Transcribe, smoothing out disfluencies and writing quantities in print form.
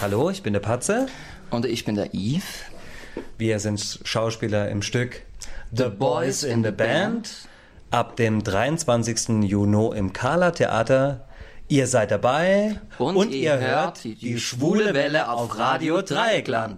Hallo, ich bin der Patze. Und ich bin der Yves. Wir sind Schauspieler im Stück The Boys in the Band. Ab dem 23. Juni im Carla Theater. Ihr seid dabei und ihr hört die schwule Welle auf Radio Dreieckland.